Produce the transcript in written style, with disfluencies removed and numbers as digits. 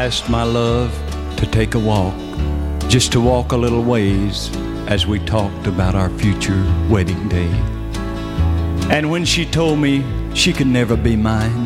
asked my love to take a walk, just to walk a little ways as we talked about our future wedding day. And when she told me she could never be mine,